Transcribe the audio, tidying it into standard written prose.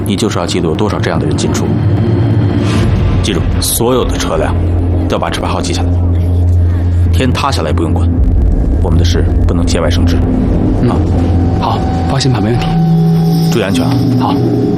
你就是要记录有多少这样的人进出。记住，所有的车辆都要把车牌号记下来。天塌下来不用管，我们的事不能节外生枝。 好，放心吧，没问题。 注意安全啊！ 好。